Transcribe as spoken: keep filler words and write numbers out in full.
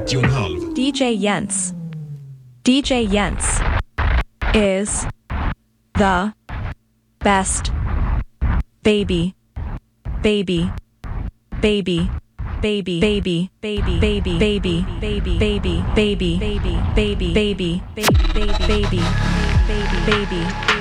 nittio komma fem. D J Jens. D J Jens is the best. Baby. Baby. Baby. Baby, baby, baby, baby, baby, baby, baby, baby, baby, baby, baby, baby, baby, baby, baby, baby.